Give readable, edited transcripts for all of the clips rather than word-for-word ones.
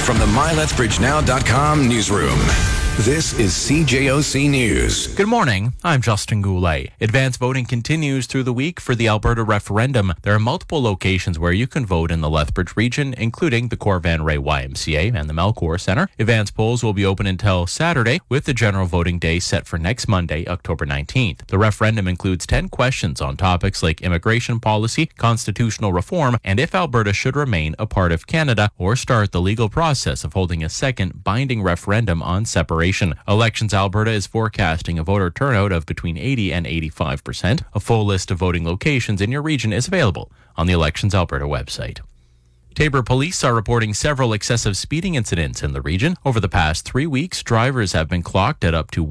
From the MyLethBridgeNow.com newsroom, this is CJOC News. Good morning. I'm Justin Goulet. Advance voting continues through the week for the Alberta referendum. There are multiple locations where you can vote in the Lethbridge region, including the Corvan Ray YMCA and the Melcor Centre. Advance polls will be open until Saturday, with the general voting day set for next Monday, October 19th. The referendum includes 10 questions on topics like immigration policy, constitutional reform, and if Alberta should remain a part of Canada or start the legal process of holding a second binding referendum on separation. Elections Alberta is forecasting a voter turnout of between 80 and 85%. A full list of voting locations in your region is available on the Elections Alberta website. Taber police are reporting several excessive speeding incidents in the region. Over the past 3 weeks, drivers have been clocked at up to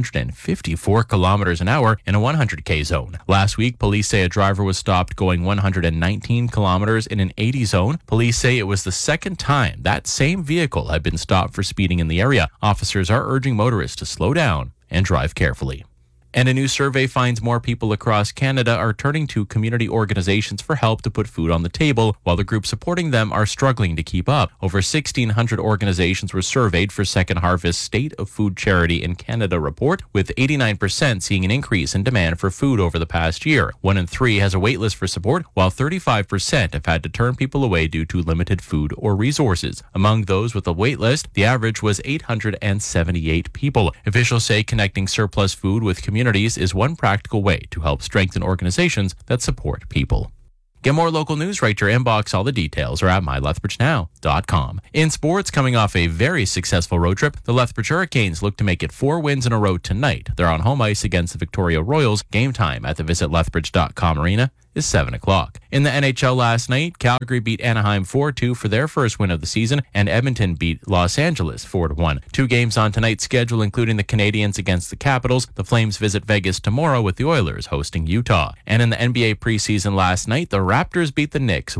154 kilometers an hour in a 100K zone. Last week, police say a driver was stopped going 119 kilometers in an 80 zone. Police say it was the second time that same vehicle had been stopped for speeding in the area. Officers are urging motorists to slow down and drive carefully. And a new survey finds more people across Canada are turning to community organizations for help to put food on the table, while the groups supporting them are struggling to keep up. Over 1,600 organizations were surveyed for Second Harvest State of Food Charity in Canada report, with 89% seeing an increase in demand for food over the past year. 1 in 3 has a wait list for support, while 35% have had to turn people away due to limited food or resources. Among those with a wait list, the average was 878 people. Officials say connecting surplus food with communities is one practical way to help strengthen organizations that support people. Get more local news right to your inbox. All the details are at MyLethBridgeNow.com. In sports, coming off a very successful road trip, the Lethbridge Hurricanes look to make it 4 wins in a row tonight. They're on home ice against the Victoria Royals. Game time at the VisitLethbridge.com arena is 7 o'clock. In the NHL last night, Calgary beat Anaheim 4-2 for their first win of the season, and Edmonton beat Los Angeles 4-1. 2 games on tonight's schedule, including the Canadiens against the Capitals. The Flames visit Vegas tomorrow with the Oilers hosting Utah. And in the NBA preseason last night, the Raptors beat the Knicks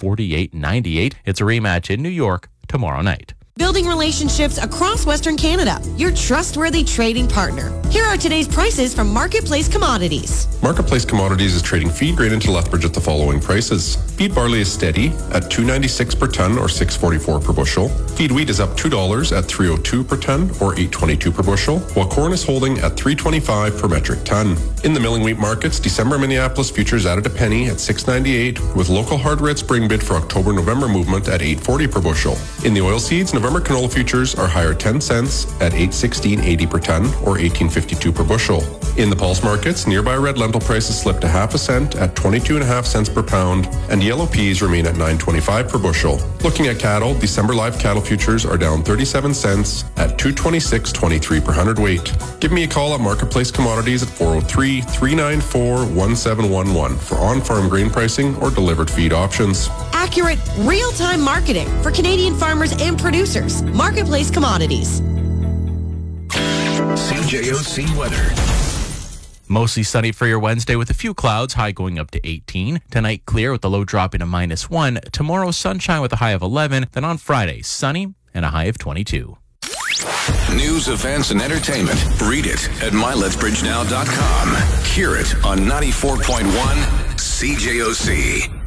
148-98. It's a rematch in New York tomorrow night. Building relationships across Western Canada, your trustworthy trading partner. Here are today's prices from Marketplace Commodities. Marketplace Commodities is trading feed grain into Lethbridge at the following prices. Feed barley is steady at $2.96 per ton or $6.44 per bushel. Feed wheat is up $2 at $3.02 per ton or $8.22 per bushel, while corn is holding at $3.25 per metric ton. In the milling wheat markets, December Minneapolis futures added a penny at $6.98, with local hard red spring bid for October-November movement at $8.40 per bushel. In the oilseeds, November canola futures are higher 10 cents at $8.1680 per ton or $18.52 per bushel. In the pulse markets, nearby red lentil prices slipped a half a cent at 22.5 cents per pound, and yellow peas remain at $9.25 per bushel. Looking at cattle, December live cattle futures are down 37 cents at $226.23 per hundredweight. Give me a call at Marketplace Commodities at 403-394-1711 for on-farm grain pricing or delivered feed options. Accurate, real-time marketing for Canadian farmers and producers. Marketplace Commodities. CJOC weather. Mostly sunny for your Wednesday with a few clouds, high going up to 18. Tonight, clear with the low dropping to -1. Tomorrow, sunshine with a high of 11. Then on Friday, sunny and a high of 22. News, events, and entertainment. Read it at MyLethBridgeNow.com. Hear it on 94.1 CJOC.